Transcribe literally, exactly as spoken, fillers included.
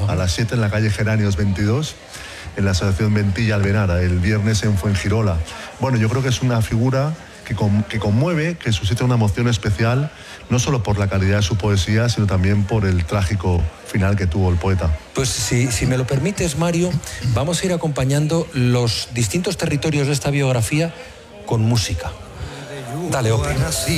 a las siete en la calle Geranios veintidós, en la Asociación Ventilla Albenara, el viernes en Fuengirola. Bueno, yo creo que es una figura que, con, que conmueve, que suscita una emoción especial, no solo por la calidad de su poesía, sino también por el trágico final que tuvo el poeta. Pues si, si me lo permites, Mario, vamos a ir acompañando los distintos territorios de esta biografía con música. Dale, Opi.